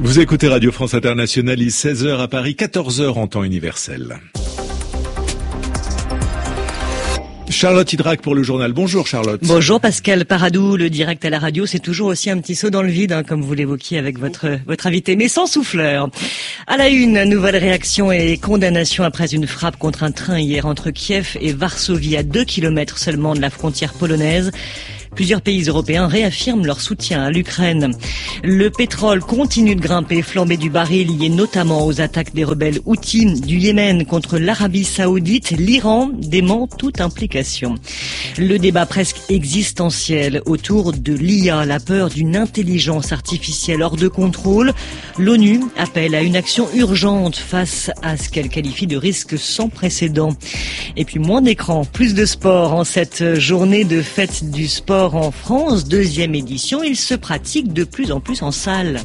Vous écoutez Radio France Internationale, il est 16h à Paris, 14h en temps universel. Charlotte Hydrac pour le journal. Bonjour Charlotte. Bonjour Pascal Paradou. Le direct à la radio, c'est toujours aussi un petit saut dans le vide, comme vous l'évoquiez avec votre invité, mais sans souffleur. À la une, nouvelle réaction et condamnation après une frappe contre un train hier entre Kiev et Varsovie, à 2 kilomètres seulement de la frontière polonaise. Plusieurs pays européens réaffirment leur soutien à l'Ukraine. Le pétrole continue de grimper, flambé du baril lié notamment aux attaques des rebelles Houthis du Yémen contre l'Arabie Saoudite. L'Iran dément toute implication. Le débat presque existentiel autour de l'IA, la peur d'une intelligence artificielle hors de contrôle. L'ONU appelle à une action urgente face à ce qu'elle qualifie de risque sans précédent. Et puis moins d'écran, plus de sport en cette journée de fête du sport en France, 2e édition, il se pratique de plus en plus en salle.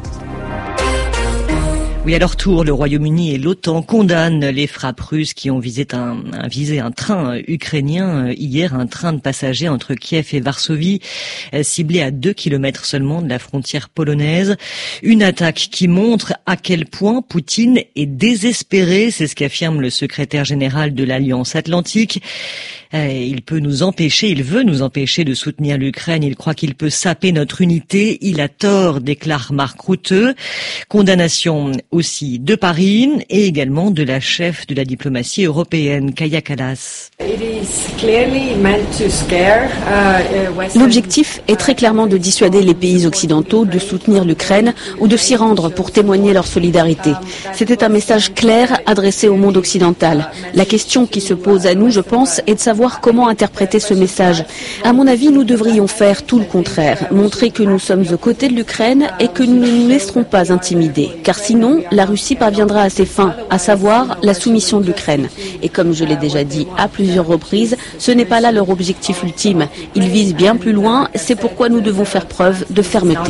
Oui, à leur tour, le Royaume-Uni et l'OTAN condamnent les frappes russes qui ont visé un train ukrainien hier, un train de passagers entre Kiev et Varsovie, ciblé à 2 kilomètres seulement de la frontière polonaise. Une attaque qui montre à quel point Poutine est désespéré, c'est ce qu'affirme le secrétaire général de l'Alliance Atlantique. Il veut nous empêcher de soutenir l'Ukraine. Il croit qu'il peut saper notre unité. Il a tort, déclare Mark Rutte. Condamnation aussi de Paris et également de la chef de la diplomatie européenne, Kaja Kallas. L'objectif est très clairement de dissuader les pays occidentaux de soutenir l'Ukraine ou de s'y rendre pour témoigner leur solidarité. C'était un message clair adressé au monde occidental. La question qui se pose à nous, je pense, est de savoir comment interpréter ce message. À mon avis, nous devrions faire tout le contraire, montrer que nous sommes aux côtés de l'Ukraine et que nous ne nous laisserons pas intimider. Car sinon, la Russie parviendra à ses fins, à savoir la soumission de l'Ukraine. Et comme je l'ai déjà dit à plusieurs reprises, ce n'est pas là leur objectif ultime. Ils visent bien plus loin, c'est pourquoi nous devons faire preuve de fermeté.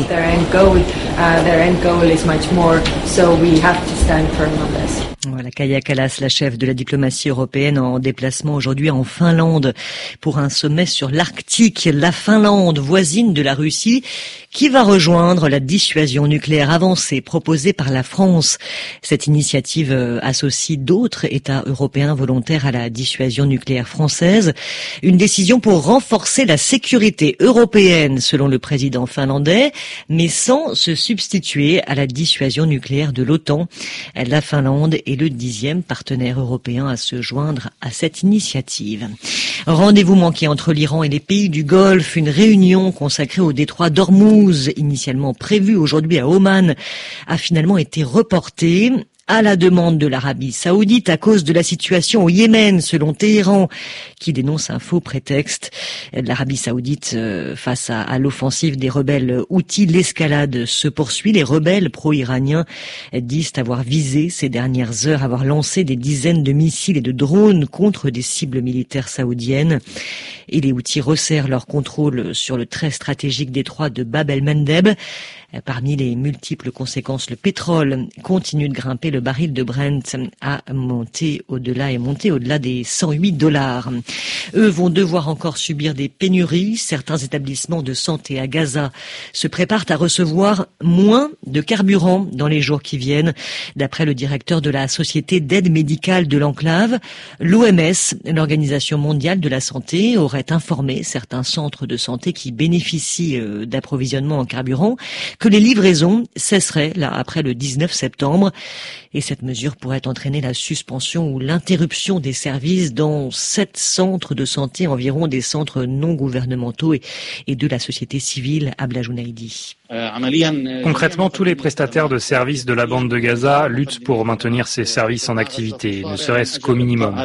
Voilà, Kaja Kallas, la chef de la diplomatie européenne en déplacement aujourd'hui en Finlande pour un sommet sur l'Arctique. La Finlande, voisine de la Russie, qui va rejoindre la dissuasion nucléaire avancée proposée par la France. Cette initiative associe d'autres États européens volontaires à la dissuasion nucléaire française. Une décision pour renforcer la sécurité européenne, selon le président finlandais, mais sans se substituer à la dissuasion nucléaire de l'OTAN. La Finlande est le 10e partenaire européen à se joindre à cette initiative. Rendez-vous manqué entre l'Iran et les pays du Golfe. Une réunion consacrée au détroit d'Ormuz, initialement prévue aujourd'hui à Oman, a finalement été reportée à la demande de l'Arabie Saoudite à cause de la situation au Yémen, selon Téhéran, qui dénonce un faux prétexte. L'Arabie Saoudite face à l'offensive des rebelles Houthis, l'escalade se poursuit. Les rebelles pro-iraniens disent avoir visé ces dernières heures, avoir lancé des dizaines de missiles et de drones contre des cibles militaires saoudiennes. Et les Houthis resserrent leur contrôle sur le très stratégique détroit de Bab el-Mandeb. Parmi les multiples conséquences, le pétrole continue de grimper. Le baril de Brent est monté au-delà des $108. Eux vont devoir encore subir des pénuries. Certains établissements de santé à Gaza se préparent à recevoir moins de carburant dans les jours qui viennent. D'après le directeur de la Société d'aide médicale de l'enclave, l'OMS, l'Organisation mondiale de la santé, aurait informé certains centres de santé qui bénéficient d'approvisionnement en carburant que les livraisons cesseraient là après le 19 septembre. Et cette mesure pourrait entraîner la suspension ou l'interruption des services dans 7 centres de santé, environ des centres non gouvernementaux et de la société civile. Abla Jounaidi. Concrètement, tous les prestataires de services de la bande de Gaza luttent pour maintenir ces services en activité, ne serait-ce qu'au minimum.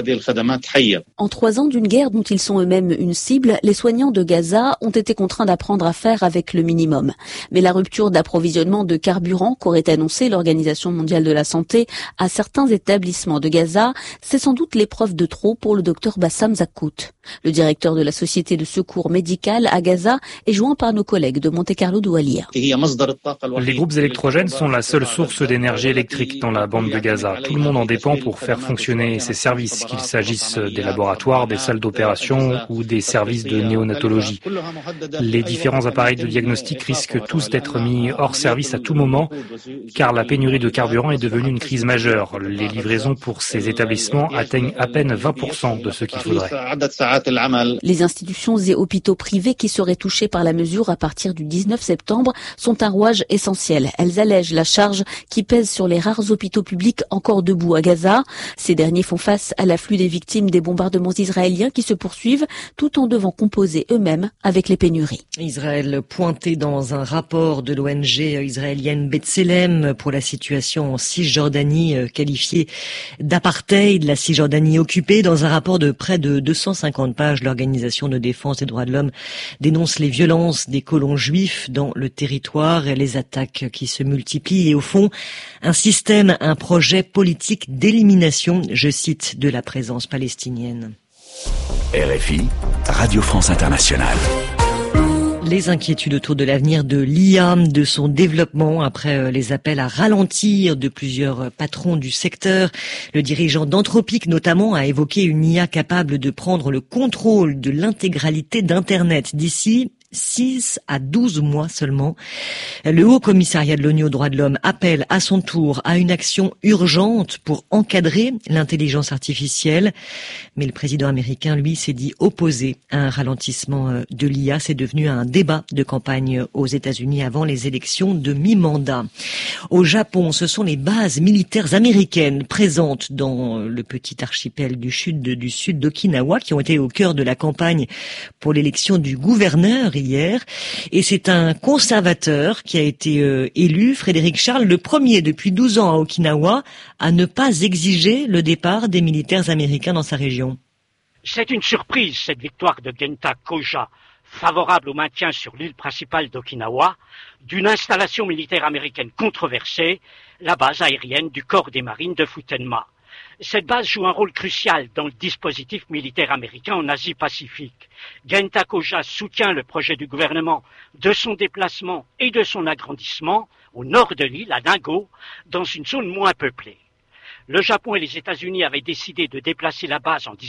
En 3 ans d'une guerre dont ils sont eux-mêmes une cible, les soignants de Gaza ont été contraints d'apprendre à faire avec le minimum. Mais la rupture d'approvisionnement de carburant qu'aurait annoncé l'Organisation mondiale de la santé à certains établissements de Gaza, c'est sans doute l'épreuve de trop pour le docteur Bassam Zakkout. Le directeur de la société de secours médical à Gaza est joint par nos collègues de Monte-Carlo Doualiya. Les groupes électrogènes sont la seule source d'énergie électrique dans la bande de Gaza. Tout le monde en dépend pour faire fonctionner ces services, qu'il s'agisse des laboratoires, des salles d'opération ou des services de néonatologie. Les différents appareils de diagnostic risquent tous d'être mis mis hors service à tout moment car la pénurie de carburant est devenue une crise majeure. Les livraisons pour ces établissements atteignent à peine 20% de ce qu'il faudrait. Les institutions et hôpitaux privés qui seraient touchés par la mesure à partir du 19 septembre sont un rouage essentiel. Elles allègent la charge qui pèse sur les rares hôpitaux publics encore debout à Gaza. Ces derniers font face à l'afflux des victimes des bombardements israéliens qui se poursuivent tout en devant composer eux-mêmes avec les pénuries. Israël pointé dans un rapport de l'ONG israélienne B'Tselem pour la situation en Cisjordanie, qualifiée d'apartheid, la Cisjordanie occupée. Dans un rapport de près de 250 pages, l'Organisation de défense des droits de l'homme dénonce les violences des colons juifs dans le territoire et les attaques qui se multiplient et au fond, un projet politique d'élimination, je cite, de la présence palestinienne. RFI, Radio France Internationale. Les inquiétudes autour de l'avenir de l'IA, de son développement après les appels à ralentir de plusieurs patrons du secteur. Le dirigeant d'Anthropic notamment a évoqué une IA capable de prendre le contrôle de l'intégralité d'Internet d'ici 6 à 12 mois seulement. Le Haut Commissariat de l'ONU aux droits de l'homme appelle à son tour à une action urgente pour encadrer l'intelligence artificielle. Mais le président américain, lui, s'est dit opposé à un ralentissement de l'IA. C'est devenu un débat de campagne aux États-Unis avant les élections de mi-mandat. Au Japon, ce sont les bases militaires américaines présentes dans le petit archipel du sud d'Okinawa qui ont été au cœur de la campagne pour l'élection du gouverneur hier. Et c'est un conservateur qui a été élu, Frédéric Charles, le premier depuis 12 ans à Okinawa à ne pas exiger le départ des militaires américains dans sa région. C'est une surprise, cette victoire de Genta Koja, favorable au maintien sur l'île principale d'Okinawa d'une installation militaire américaine controversée, la base aérienne du corps des marines de Futenma. Cette base joue un rôle crucial dans le dispositif militaire américain en Asie-Pacifique. Genta Koja soutient le projet du gouvernement de son déplacement et de son agrandissement au nord de l'île, à Nago, dans une zone moins peuplée. Le Japon et les États-Unis avaient décidé de déplacer la base en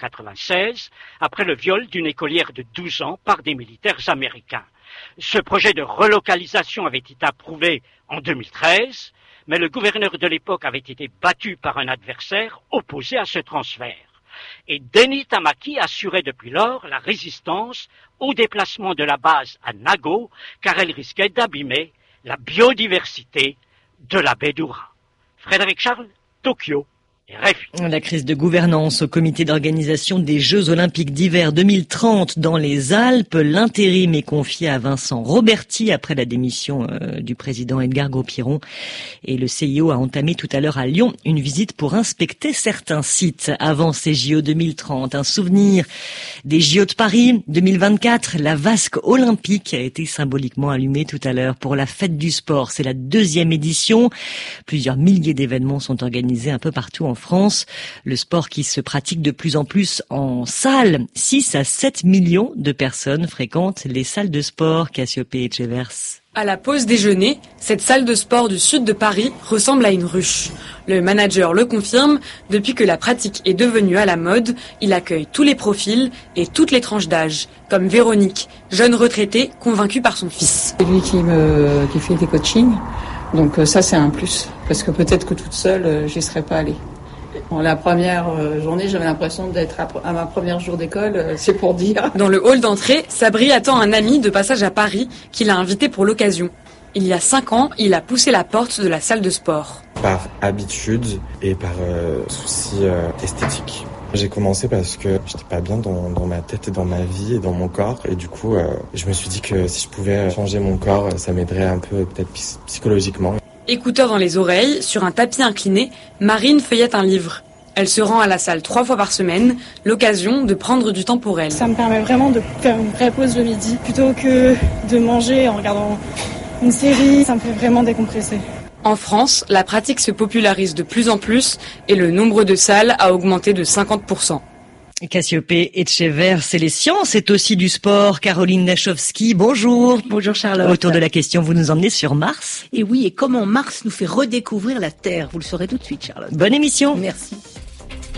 1996, après le viol d'une écolière de 12 ans par des militaires américains. Ce projet de relocalisation avait été approuvé en 2013, mais le gouverneur de l'époque avait été battu par un adversaire opposé à ce transfert. Et Denis Tamaki assurait depuis lors la résistance au déplacement de la base à Nago, car elle risquait d'abîmer la biodiversité de la baie d'Ura. Frédéric Charles, Tokyo. RFI. La crise de gouvernance au comité d'organisation des Jeux Olympiques d'hiver 2030 dans les Alpes. L'intérim est confié à Vincent Roberti après la démission du président Edgar Gros-Piron. Et le CIO a entamé tout à l'heure à Lyon une visite pour inspecter certains sites avant ces JO 2030. Un souvenir des JO de Paris 2024. La vasque olympique a été symboliquement allumée tout à l'heure pour la fête du sport. C'est la 2e édition. Plusieurs milliers d'événements sont organisés un peu partout en France. Le sport qui se pratique de plus en plus en salle. 6 à 7 millions de personnes fréquentent les salles de sport. Cassiopée Etchevers. À la pause déjeuner, cette salle de sport du sud de Paris ressemble à une ruche. Le manager le confirme, depuis que la pratique est devenue à la mode, il accueille tous les profils et toutes les tranches d'âge, comme Véronique, jeune retraitée convaincue par son fils. C'est lui qui fait des coachings, donc ça c'est un plus, parce que peut-être que toute seule, j'y serais pas allée. La première journée, j'avais l'impression d'être à ma première jour d'école, c'est pour dire. Dans le hall d'entrée, Sabri attend un ami de passage à Paris qui l'a invité pour l'occasion. Il y a 5 ans, il a poussé la porte de la salle de sport. Par habitude et par souci esthétique. J'ai commencé parce que j'étais pas bien dans ma tête et dans ma vie et dans mon corps. Et du coup, je me suis dit que si je pouvais changer mon corps, ça m'aiderait un peu peut-être psychologiquement. Écouteurs dans les oreilles, sur un tapis incliné, Marine feuillette un livre. Elle se rend à la salle 3 fois par semaine, l'occasion de prendre du temps pour elle. Ça me permet vraiment de faire une vraie pause le midi, plutôt que de manger en regardant une série, ça me fait vraiment décompresser. En France, la pratique se popularise de plus en plus et le nombre de salles a augmenté de 50%. Cassiopée Etchevers, c'est les sciences, c'est aussi du sport. Caroline Lachowski, bonjour. Bonjour Charlotte. Autour de la question, vous nous emmenez sur Mars. Et oui, et comment Mars nous fait redécouvrir la Terre. Vous le saurez tout de suite, Charlotte. Bonne émission. Merci.